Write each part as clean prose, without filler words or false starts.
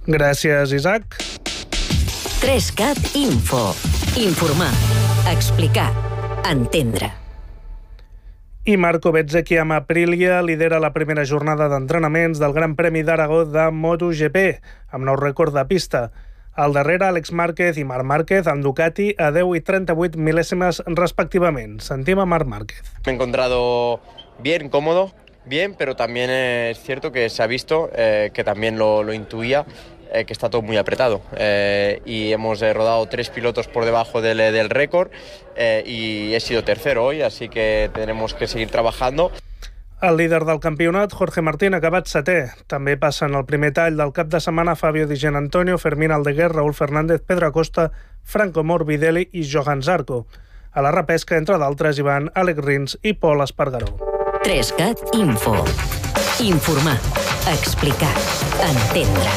Gràcies, Isaac. 3CAT Info. Informar, explicar, entendre. I Marco Bezzecchi amb Aprilia lidera la primera jornada d'entrenaments del Gran Premi d'Aragó de MotoGP, amb nou rècord de pista. Al darrere, Àlex Márquez i Marc Márquez amb Ducati a 10 i 38 mil·lèsimes respectivament. Sentim a Marc Márquez. Me he encontrado bien, cómodo, bien, pero también es cierto que se ha visto, que también lo intuía, que está todo muy apretado. Y hemos rodado 3 pilotos por debajo del récord y he sido tercero hoy, así que tenemos que seguir trabajando. El líder del campionat, Jorge Martín, ha acabat setè. També passen el primer tall del cap de setmana Fabio Di Gianantonio, Fermín Aldeguer, Raúl Fernández, Pedro Acosta, Franco Morbidelli i Johan Zarco. A la repesca, entre d'altres, hi van Àlex Rins i Pol Espargaró. 3CAT Info. Informar, explicar, entendre.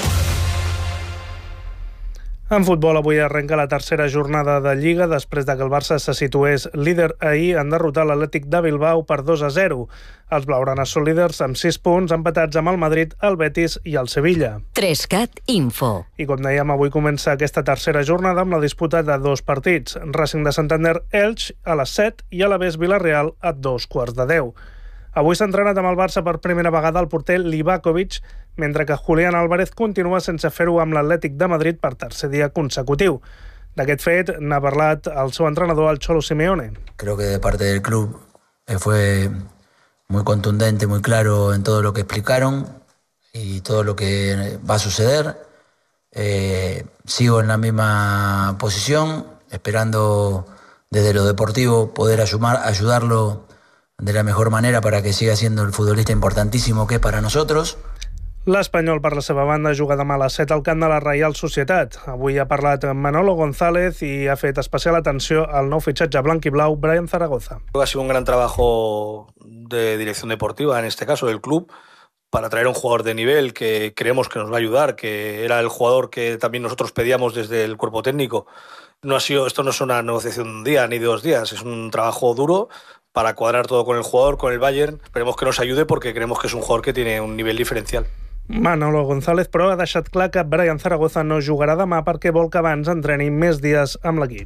En futbol, avui arrenca la tercera jornada de Lliga després de que el Barça se situés líder ahir en derrotar l'Atlètic de Bilbao per 2-0. Els blaugranes són líders amb 6 punts, empatats amb el Madrid, el Betis i el Sevilla. 3CAT Info. I com dèiem, avui comença aquesta tercera jornada amb la disputa de 2 partits. Racing de Santander-Elx a les 7 i Alavés-Vilareal a 2:15. Avui s'ha entrenat amb el Barça per primera vegada el porter Livakovic, mentre que Julián Álvarez continua sense fer-ho amb l'Atlètic de Madrid per tercer dia consecutiu. D'aquest fet n'ha parlat el seu entrenador, el Cholo Simeone. Creo que de parte del club fue muy contundente, muy claro en todo lo que explicaron y todo lo que va a suceder. Sigo en la misma posición, esperando desde lo deportivo poder ayudarlo de la mejor manera para que siga siendo el futbolista importantísimo que es para nosotros. L'Espanyol, per la seva banda, juga demà a les 7 al camp de la Reial Societat. Avui ha parlat Manolo González i ha fet especial atenció al nou fitxatge blanc i blau, Brian Zaragoza. Ha sido un gran trabajo de dirección deportiva, en este caso del club, para traer a un jugador de nivel que creemos que nos va a ayudar, que era el jugador que también nosotros pedíamos desde el cuerpo técnico. Esto no es una negociación de un día ni de 2 días, es un trabajo duro para cuadrar todo con el jugador, con el Bayern. Esperemos que nos ayude porque creemos que es un jugador que tiene un nivel diferencial. Manolo González, però, ha deixat clar que Brian Zaragoza no jugarà demà perquè vol que abans entreni més dies amb l'equip.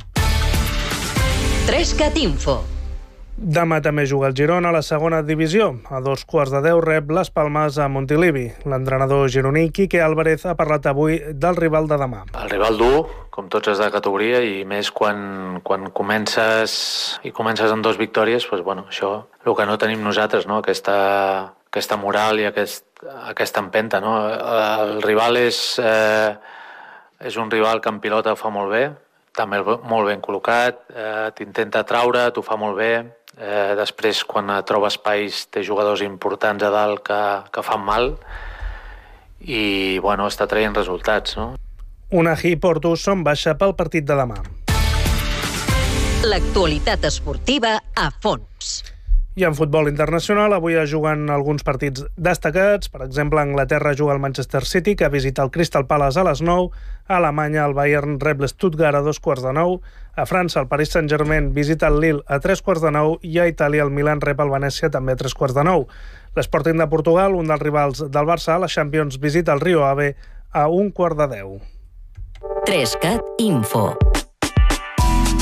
3CAT Info. Demà també juga el Girona a la segona divisió. A 2:15 rep les Palmes a Montilivi. L'entrenador gironí Quique Álvarez ha parlat avui del rival de demà. El rival dur, com tots els de categoria, i més quan comences amb 2 victòries, doncs, bueno, això, el que no tenim nosaltres, no? Aquesta moral i aquesta empenta, no? El rival és un rival que en pilota ho fa molt bé, també molt ben col·locat, t'intenta traure, t'ho fa molt bé. Després, quan troba espais, té jugadors importants a dalt que fan mal i, bueno, està traient resultats, no? Unai i Porto són baixa pel partit de demà. L'actualitat esportiva a fons. I en futbol internacional, avui es juguen alguns partits destacats. Per exemple, a Anglaterra juga el Manchester City, que visita el Crystal Palace a les 9. A Alemanya, el Bayern rep l'Stuttgart a 2:15. A França, el Paris Saint-Germain visita el Lille a 3:15. I a Itàlia, el Milan rep el Venècia també a 3:15. L'Sporting de Portugal, un dels rivals del Barça a la Champions, visita el Rio Ave a 1:15. 3CAT Info.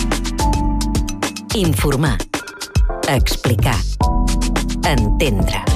Informar, explicar, entendre.